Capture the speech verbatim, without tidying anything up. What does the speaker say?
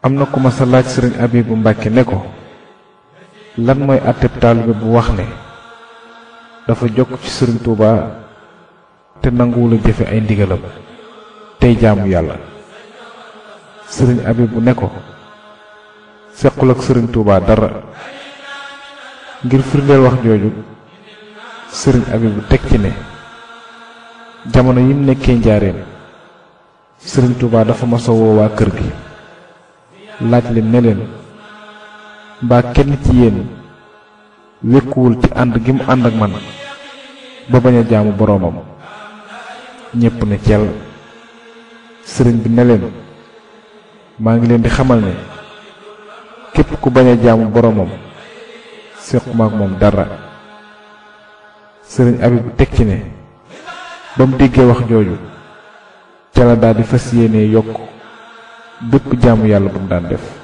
am na ku ma sa laaj sëriñ Abibu Mbàkke ne ko lan mooy àtteb taalibe bu wax ne dafa jokk ci sëriñ Tuuba te nanguwula jëfe ay ndigalam tey jaamu yàlla. sëriñ Abibu ne ko sequl ak sëriñ Tuuba dara. ngir firndeel wax jooju sëriñ Abibu teg ci ne jamono yim nekkee njaareem sëriñ Tuuba dafa masa woo waa kër gi laaj leen ne leen mbaa kenn ci yéen wékkuwul ci ànd gi mu ànd ak man ba bañ a jaamu boroomam. ñépp ne cel. sëriñ bi ne leen maa ngi leen di xamal ne képp ku bañ a jaamu boroomam séquma ak moom dara. sëriñ Abibu teg ci ne ba mu déggee wax jooju ca la daal di fas yéene yokk bépp jaamu yàlla bu mu daan def.